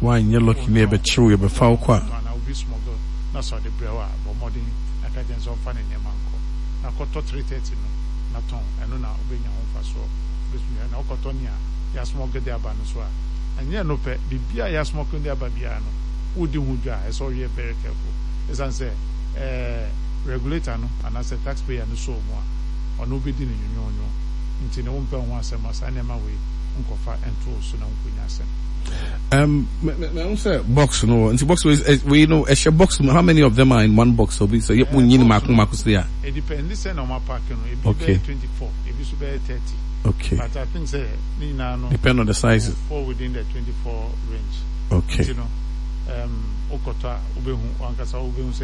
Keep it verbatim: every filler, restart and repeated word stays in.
Why you're looking near but true, you're foul qua. I'll be smuggled. That's how the brewer, but modern attendance of fun in your manco. Now, got three thirty, not on, and now being your own for so. And now, Cotonia, you smuggled their banuswa. And yeah, no pet, the beer you smoking their babiano. Would you would I saw you very careful. As I say, eh, regulator, no, and as a taxpayer, no so more. Or no bidding in your union. Until no one pound once a month, I never way, Uncle Fat and True, so now we Um, me also box no. Into box is we know a box. How many of them are in one box? So we so you need to mark mark there. It depends. This is normal parking. It be okay. twenty-four. It be thirty. Okay. But I think say ni na no. Depend on the sizes. Fall within the twenty-four range. Okay. You know, um, okota ubehu wankasa ubehu